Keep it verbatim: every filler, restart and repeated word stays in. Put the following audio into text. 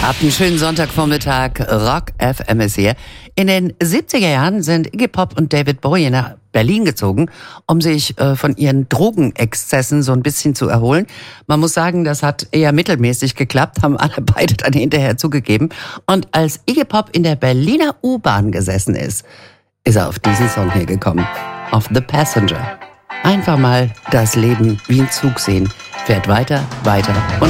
Habt einen schönen Sonntagvormittag. Rock F M ist hier. In den siebziger Jahren sind Iggy Pop und David Bowie nach Berlin gezogen, um sich äh, von ihren Drogenexzessen so ein bisschen zu erholen. Man muss sagen, das hat eher mittelmäßig geklappt, haben alle beide dann hinterher zugegeben. Und als Iggy Pop in der Berliner U-Bahn gesessen ist, ist er auf diesen Song hier gekommen. Auf The Passenger. Einfach mal das Leben wie ein Zug sehen. Fährt weiter, weiter und